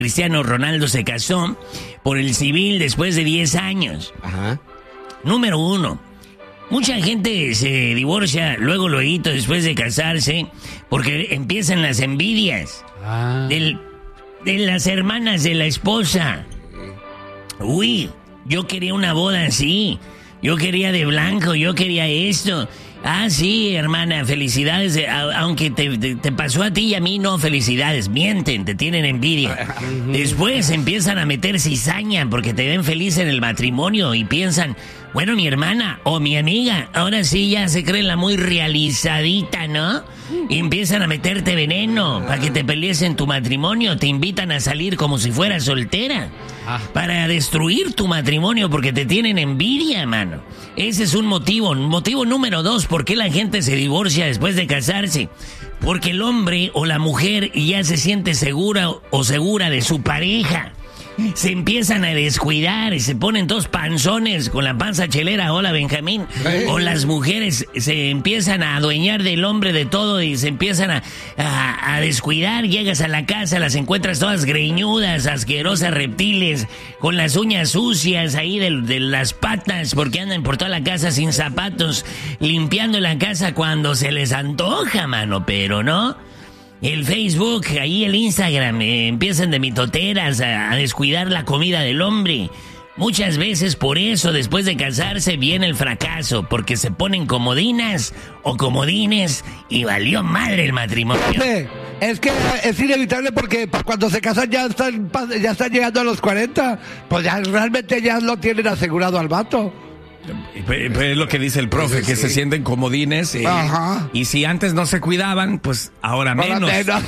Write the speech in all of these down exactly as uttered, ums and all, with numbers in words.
Cristiano Ronaldo se casó por el civil después de diez años. Ajá. Número uno. Mucha gente se divorcia luego, luego, después de casarse, porque empiezan las envidias Ah. del, de las hermanas de la esposa. Uy, yo quería una boda así, yo quería de blanco, yo quería esto. Ah, sí, hermana, felicidades, eh, a- aunque te, te, te pasó a ti y a mí, no, felicidades, mienten, te tienen envidia. Después empiezan a meter cizaña porque te ven feliz en el matrimonio y piensan, bueno, mi hermana o mi amiga, ahora sí ya se creen la muy realizadita, ¿no? Y empiezan a meterte veneno para que te pelees en tu matrimonio, te invitan a salir como si fueras soltera. Para destruir tu matrimonio porque te tienen envidia, mano. Ese es un motivo. Motivo número dos, ¿por qué la gente se divorcia después de casarse? Porque el hombre o la mujer ya se siente segura o segura de su pareja. Se empiezan a descuidar y se ponen todos panzones con la panza chelera. Hola, Benjamín. O las mujeres se empiezan a adueñar del hombre de todo y se empiezan a, a, a descuidar. Llegas a la casa, las encuentras todas greñudas, asquerosas, reptiles, con las uñas sucias ahí de, de las patas porque andan por toda la casa sin zapatos, limpiando la casa cuando se les antoja, mano, pero no. El Facebook, ahí el Instagram, eh, empiezan de mitoteras a, a descuidar la comida del hombre. Muchas veces por eso, después de casarse, viene el fracaso, porque se ponen comodinas o comodines y valió madre el matrimonio. Profe, es que es inevitable porque pa- cuando se casan ya están, pa- ya están llegando a los cuarenta, pues ya realmente ya lo tienen asegurado al vato. Pues es lo que dice el profe, que se sienten comodines. eh, Ajá. Y si antes no se cuidaban, pues ahora Ahora menos. menos.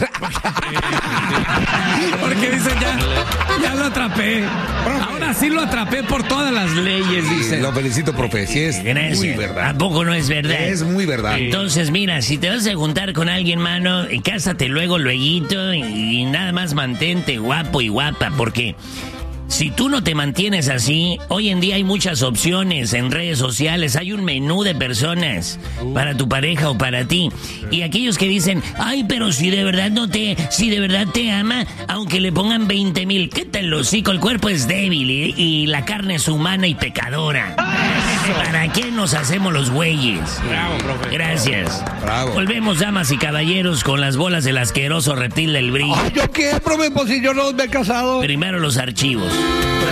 Porque dicen, ya, ya lo atrapé. Ahora sí lo atrapé por todas las leyes, dice. Lo felicito, profe. Sí es Gracias. muy verdad. ¿A poco no es verdad? Es muy verdad. Entonces, mira, si te vas a juntar con alguien, mano, eh, cásate luego, lueguito, y, y nada más mantente guapo y guapa, porque si tú no te mantienes así, hoy en día hay muchas opciones en redes sociales, hay un menú de personas para tu pareja o para ti. Y aquellos que dicen, ay, pero si de verdad no te, si de verdad te ama, aunque le pongan veinte mil, ¿qué tal el hocico? El cuerpo es débil y, y la carne es humana y pecadora. ¿Para qué nos hacemos los güeyes? Bravo, profe. Gracias. Bravo. Volvemos, damas y caballeros, con las bolas del asqueroso reptil del brillo. Ay, ¿yo qué, profe? Pues si yo no me he casado. Primero los archivos.